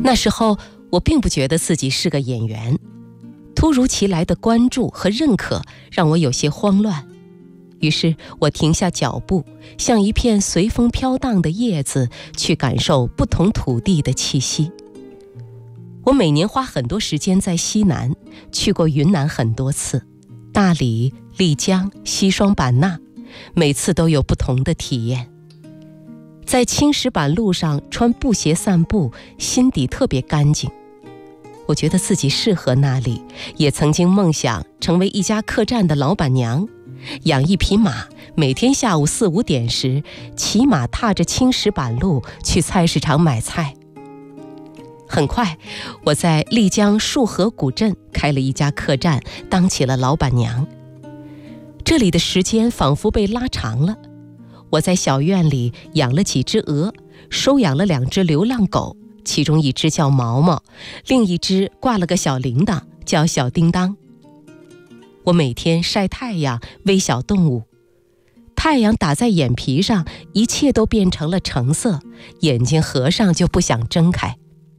那时候我并不觉得自己是个演员，突如其来的关注和认可让我有些慌乱。于是我停下脚步，像一片随风飘荡的叶子，去感受不同土地的气息。我每年花很多时间在西南，去过云南很多次，大理、丽江、西双版纳，每次都有不同的体验。在青石板路上穿布鞋散步，心底特别干净。我觉得自己适合那里，也曾经梦想成为一家客栈的老板娘，养一匹马，每天下午4、5点时，骑马踏着青石板路去菜市场买菜。很快，我在丽江束河古镇开了一家客栈，当起了老板娘。这里的时间仿佛被拉长了。我在小院里养了几只鹅，收养了2只流浪狗，其中一只叫毛毛，另一只挂了个小铃铛，叫小叮当。我每天晒太阳，喂小动物。太阳打在眼皮上，一切都变成了橙色，眼睛合上就不想睁开。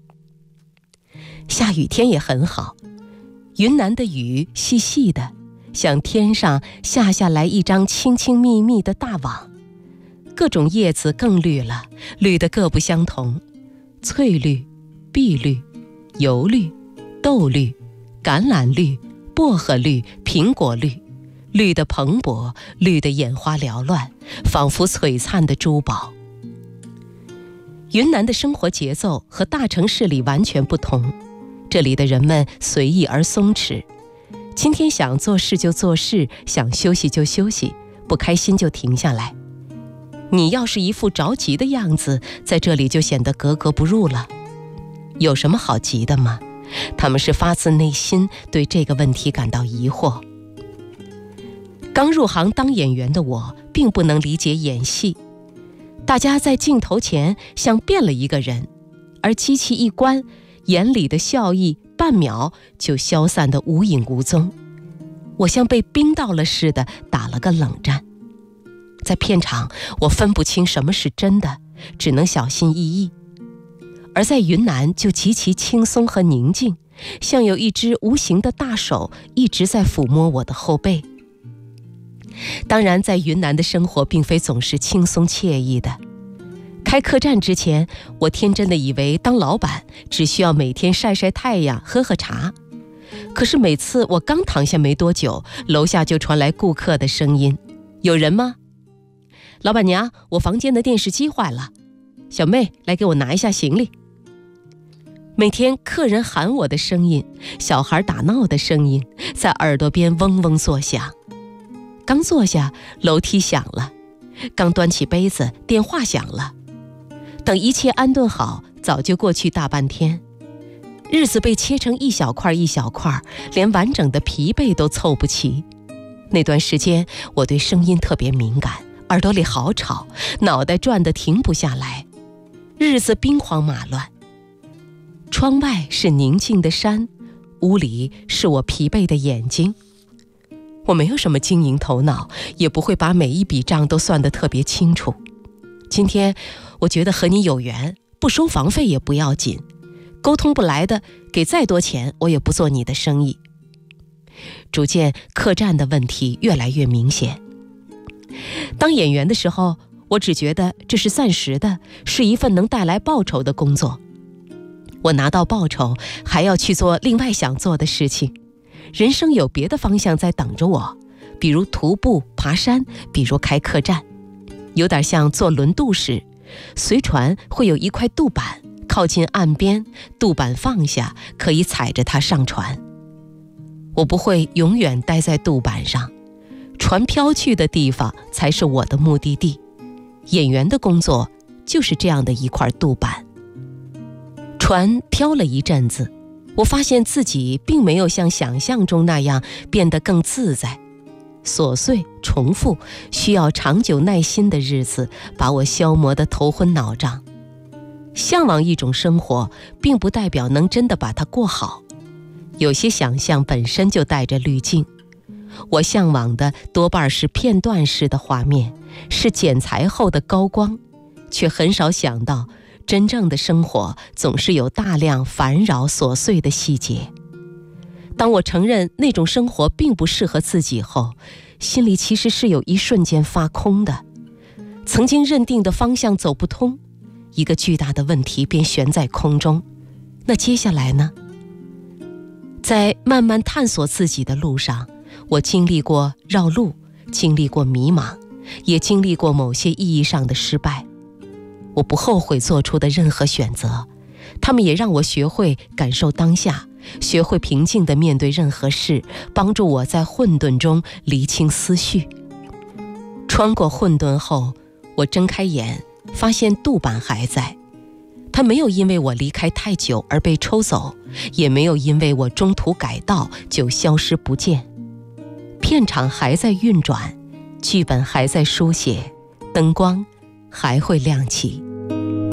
下雨天也很好，云南的雨细细的，像天上下下来一张轻轻密密的大网。各种叶子更绿了，绿得各不相同，翠绿、碧绿、油绿、豆绿、橄榄绿、薄荷绿、苹果绿，绿得蓬勃，绿得眼花缭乱，仿佛璀璨的珠宝。云南的生活节奏和大城市里完全不同，这里的人们随意而松弛，今天想做事就做事，想休息就休息，不开心就停下来。你要是一副着急的样子，在这里就显得格格不入了。有什么好急的吗？他们是发自内心对这个问题感到疑惑。刚入行当演员的我，并不能理解演戏。大家在镜头前像变了一个人，而机器一关，眼里的笑意半秒就消散得无影无踪。我像被冰到了似的，打了个冷战。在片场，我分不清什么是真的，只能小心翼翼。而在云南就极其轻松和宁静，像有一只无形的大手一直在抚摸我的后背。当然，在云南的生活并非总是轻松惬意的。开客栈之前，我天真的以为当老板只需要每天晒晒太阳，喝喝茶。可是每次我刚躺下没多久，楼下就传来顾客的声音：“有人吗？老板娘，我房间的电视机坏了，小妹来给我拿一下行李。”每天客人喊我的声音，小孩打闹的声音在耳朵边嗡嗡作响。刚坐下，楼梯响了；刚端起杯子，电话响了。等一切安顿好，早就过去大半天。日子被切成一小块一小块，连完整的疲惫都凑不齐。那段时间，我对声音特别敏感，耳朵里好吵，脑袋转得停不下来，日子兵荒马乱。窗外是宁静的山，屋里是我疲惫的眼睛。我没有什么经营头脑，也不会把每一笔账都算得特别清楚。今天我觉得和你有缘，不收房费也不要紧，沟通不来的，给再多钱我也不做你的生意。逐渐客栈的问题越来越明显。当演员的时候，我只觉得这是暂时的，是一份能带来报酬的工作。我拿到报酬，还要去做另外想做的事情。人生有别的方向在等着我，比如徒步、爬山，比如开客栈。有点像坐轮渡时，随船会有一块渡板，靠近岸边，渡板放下，可以踩着它上船。我不会永远待在渡板上，船飘去的地方才是我的目的地。演员的工作就是这样的一块渡板。船飘了一阵子，我发现自己并没有像想象中那样变得更自在。琐碎重复需要长久耐心的日子把我消磨得头昏脑胀。向往一种生活，并不代表能真的把它过好。有些想象本身就带着滤镜。我向往的多半是片段式的画面，是剪裁后的高光，却很少想到真正的生活总是有大量烦扰琐碎的细节。当我承认那种生活并不适合自己后，心里其实是有一瞬间发空的。曾经认定的方向走不通，一个巨大的问题便悬在空中。那接下来呢？在慢慢探索自己的路上，我经历过绕路，经历过迷茫，也经历过某些意义上的失败。我不后悔做出的任何选择，他们也让我学会感受当下，学会平静地面对任何事，帮助我在混沌中厘清思绪。穿过混沌后，我睁开眼，发现杜板还在。他没有因为我离开太久而被抽走，也没有因为我中途改道就消失不见。片场还在运转，剧本还在书写，灯光还会亮起。